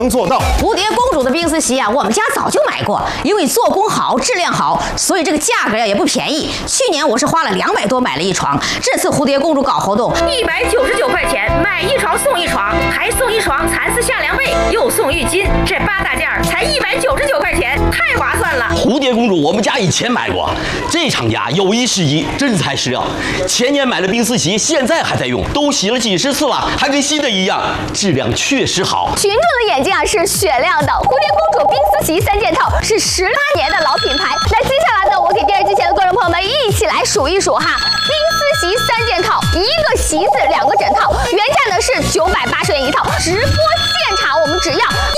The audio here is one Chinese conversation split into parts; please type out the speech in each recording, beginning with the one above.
能做到。 蝴蝶公主的冰丝席啊，我们家早就买过，因为做工好、质量好，所以这个价格呀也不便宜。去年我是花了200多买了一床，这次蝴蝶公主搞活动，199块钱买一床送一床，还送一床蚕丝下凉被，又送浴巾，这8大件才199块钱，太划算了。 蝴蝶公主我们家以前买过，这厂家有一是一，真材实料。前年买的冰丝席，现在还在用，都洗了几10次了，还跟新的一样，质量确实好。 群众的眼睛啊是雪亮的，蝴蝶公主冰丝席3件套是18年的老品牌。那接下来呢，我给电视机前的观众朋友们一起来数一数哈，冰丝席3件套，1个席子2个枕套，原价呢是980元一套，直播现场我们只要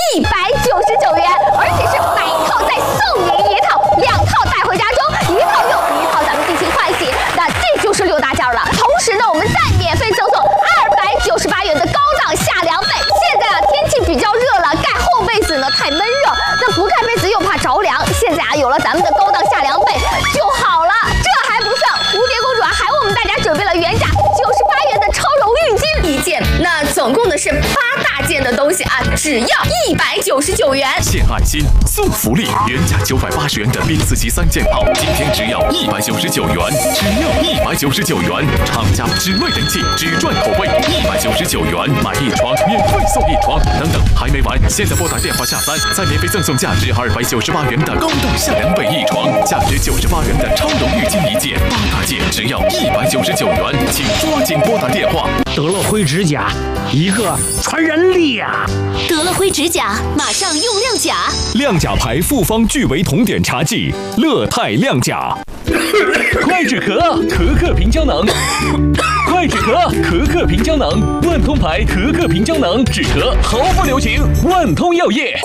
199元，而且是买一套再送您一套，2套带回家中，1套用1套咱们进行换洗，那这就是6大件了。同时呢，我们再免费赠送298元的高档下凉被。现在啊天气比较热了，盖厚被子呢太闷热，那不盖被子又怕着凉，现在啊有了咱们的高档下凉被就好了。这还不算，蝴蝶公主啊还为我们大家准备了原价98元的超柔浴巾1件，那总共的是8大件的东西啊，只要199元。 献爱心送福利，原价980元的冰丝席3件套，今天只要199元，只要199元。厂家只卖人气，只赚口碑，199元买一床免费送一床，等等还没完，现在拨打电话下单，再免费赠送价值298元的高档下凉被一床，价值98元的超柔浴巾1件，8大件只要199元，请抓紧拨打电话。 德乐辉指甲，一个传染力啊！ 德乐辉指甲，马上用亮甲。 亮甲牌复方聚维酮碘茶剂，乐泰亮甲。快止咳，咳咳平胶囊。快止咳，咳咳平胶囊。万通牌咳咳平胶囊，止咳毫不留情。万通药业。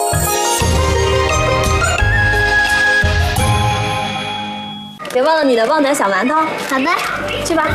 别忘了你的旺仔小馒头。好的，去吧。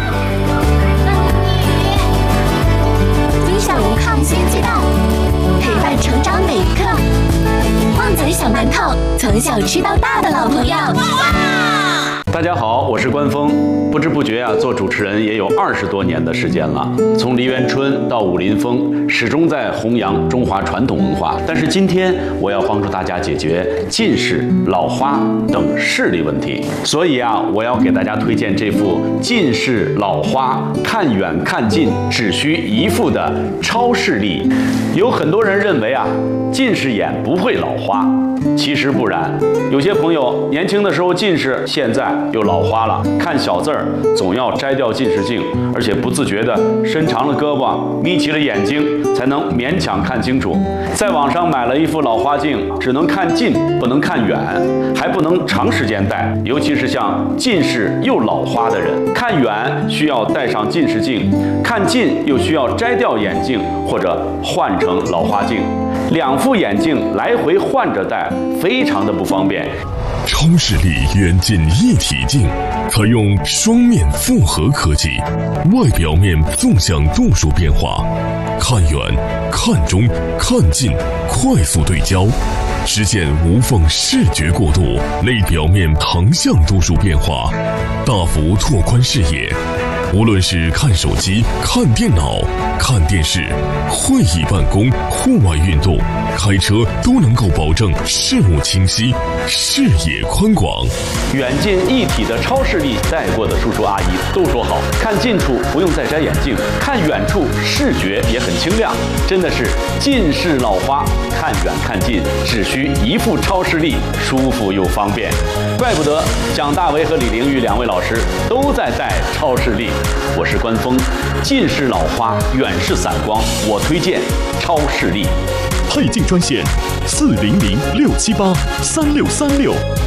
分享抗菌鸡蛋，陪伴成长每一刻。旺仔小馒头，从小吃到大的老朋友。 大家好，我是关峰。不知不觉啊，做主持人也有20多年的时间了。从梨园春到武林风，始终在弘扬中华传统文化。但是今天我要帮助大家解决近视、老花等视力问题。所以啊，我要给大家推荐这副近视老花看远看近只需1副的超视力。有很多人认为啊，近视眼不会老花。其实不然，有些朋友年轻的时候近视，现在又老花了，看小字儿总要摘掉近视镜，而且不自觉地伸长了胳膊，眯起了眼睛，才能勉强看清楚。在网上买了一副老花镜，只能看近，不能看远，还不能长时间戴，尤其是像近视又老花的人，看远需要戴上近视镜，看近又需要摘掉眼镜或者换成老花镜，2副眼镜来回换着戴，非常的不方便。 超视力远近一体镜，采用双面复合科技，外表面纵向度数变化，看远、看中、看近，快速对焦，实现无缝视觉过渡；内表面横向度数变化，大幅拓宽视野。无论是看手机、看电脑、看电视、会议办公、户外运动、开车，都能够保证视物清晰、视野宽广。 远近一体的超视力，戴过的叔叔阿姨都说好，看近处不用再摘眼镜，看远处视觉也很清亮，真的是近视老花，看远看近只需1副超视力，舒服又方便。怪不得蒋大为和李玲玉2位老师都在戴超视力。我是关峰，近视老花，远视散光，我推荐超视力。 配镜专线400-678-3636。